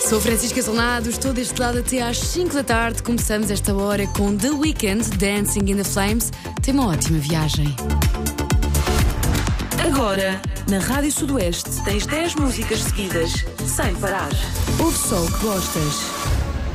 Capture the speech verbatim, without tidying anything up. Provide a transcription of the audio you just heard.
Sou Francisca Solnado, estou deste lado até às cinco da tarde. Começamos esta hora com The Weeknd, Dancing in the Flames. Tem uma ótima viagem. Agora, na Rádio Sudoeste, tens dez músicas seguidas, sem parar. Ouve só o que gostas.